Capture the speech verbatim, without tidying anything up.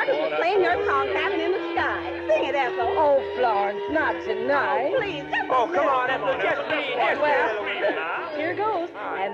Marcus was playing your song, Cabin in the Sky. Sing it, Ethel. Oh, Florence, not tonight. Oh, please. Oh, come on, Ethel, just me. Just Well, Eloise now. here goes. And